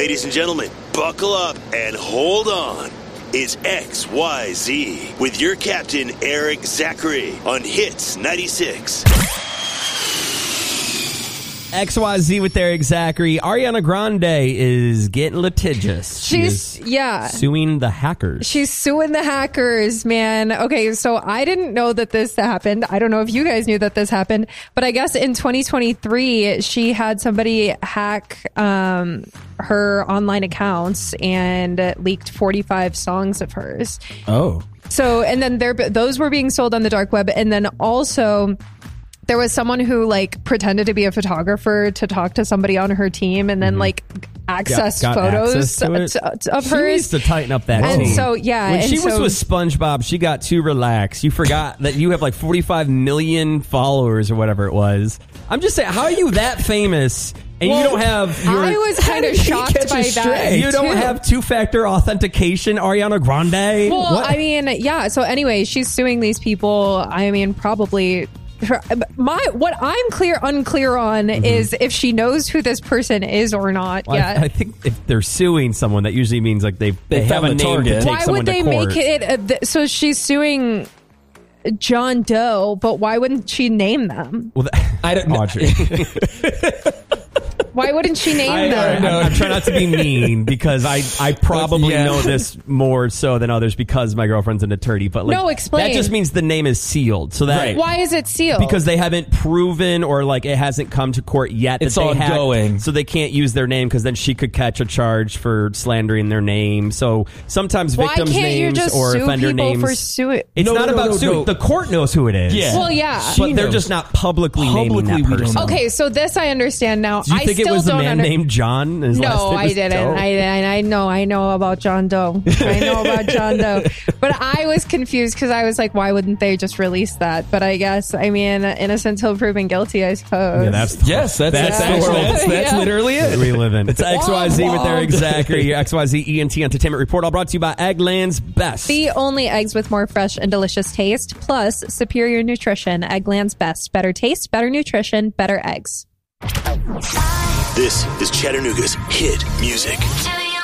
Ladies and gentlemen, buckle up and hold on. It's XYZ with your captain, Eric Zachary, on Hits 96. XYZ with Eric Zachary. Ariana Grande is getting litigious. She's suing the hackers. She's suing the hackers, man. Okay, so I didn't know that this happened. I don't know if you guys knew that this happened, but I guess in 2023, she had somebody hack her online accounts and leaked 45 songs of hers. Oh. So, and then those were being sold on the dark web. And then also, there was someone who like pretended to be a photographer to talk to somebody on her team and then like access got photos access of she hers. needs to tighten up that And team. so, yeah. When and she was with SpongeBob, she got too relaxed. You forgot that you have like 45 million followers or whatever it was. I'm just saying, how are you that famous and you don't have your... I was kind of shocked by that. You don't have two-factor authentication, Ariana Grande? Well, What? I mean, yeah. So anyway, she's suing these people. I mean, probably... what I'm unclear on is if she knows who this person is or not yet. I think if they're suing someone, that usually means like they have a name to take why someone would they to court. make it? So she's suing John Doe, but why wouldn't she name them? Well, I don't know. Why wouldn't she name them? I'm trying not to be mean because I probably know this more so than others because my girlfriend's an attorney. But like, No, explain. That just means the name is sealed. So that Why is it sealed? because they haven't proven or like it hasn't come to court yet. That It's they ongoing. so they can't use their name because then she could catch a charge for slandering their name. So sometimes why victims' can't you names just or sue offender people names. for suing? It's not about suing. no. The court knows who it is. Yeah. Well, yeah. But they're just not publicly naming that we don't person. know. Okay, so this I understand now. Do you think I still it was a don't man named John? And his last No, name I was didn't. Doe? I know about John Doe. I know about John Doe. But I was confused because I was like, why wouldn't they just release that? But I guess, I mean, innocent till proven guilty, I suppose. Yeah, that's Yeah. literally it. we live in. It's XYZ with Eric Zachary, your XYZ ENT Entertainment Report, all brought to you by Eggland's Best. The only eggs with more fresh and delicious taste, plus superior nutrition. Eggland's Best. Better taste, better nutrition, better eggs. This is Chattanooga's hit music.